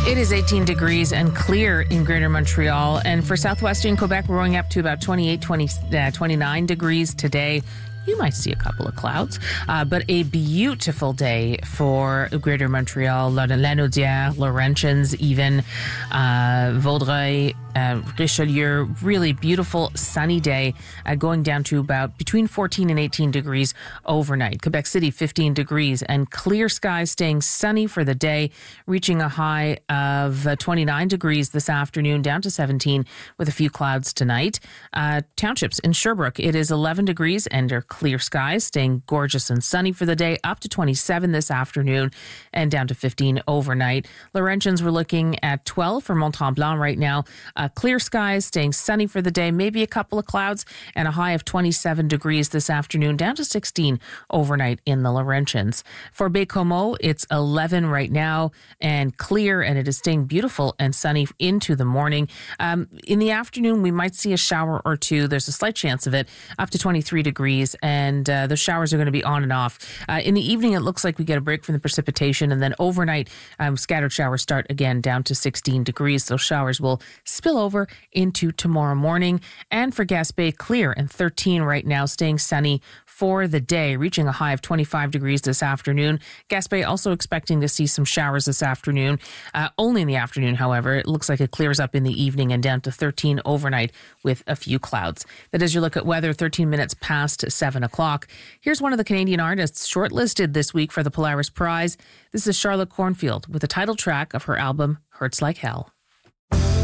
It is 18 degrees and clear in Greater Montreal. And for southwestern Quebec, we're going up to about 29 degrees today. You might see a couple of clouds, but a beautiful day for Greater Montreal, Lanaudière, Laurentians, even Vaudreuil, Richelieu. Really beautiful sunny day, going down to about between 14 and 18 degrees overnight. Quebec City, 15 degrees and clear skies, staying sunny for the day, reaching a high of 29 degrees this afternoon, down to 17 with a few clouds tonight. Townships in Sherbrooke, it is 11 degrees and clear skies, staying gorgeous and sunny for the day, up to 27 this afternoon and down to 15 overnight. Laurentians, we're looking at 12 for Mont-Tremblant right now. Clear skies, staying sunny for the day, maybe a couple of clouds, and a high of 27 degrees this afternoon, down to 16 overnight in the Laurentians. For Baie-Comeau, it's 11 right now and clear, and it is staying beautiful and sunny into the morning. In the afternoon, we might see a shower or two. There's a slight chance of it, up to 23 degrees, and the showers are going to be on and off. In the evening, it looks like we get a break from the precipitation, and then overnight, scattered showers start again down to 16 degrees. Those showers will spill over into tomorrow morning. And for Gaspé, clear and 13 right now, staying sunny for the day, reaching a high of 25 degrees this afternoon. Gaspé also expecting to see some showers this afternoon. Only in the afternoon, however. It looks like it clears up in the evening and down to 13 overnight with a few clouds. That is your look at weather, 13 minutes past 7 o'clock. Here's one of the Canadian artists shortlisted this week for the Polaris Prize. This is Charlotte Cornfield with the title track of her album, Hurts Like Hell.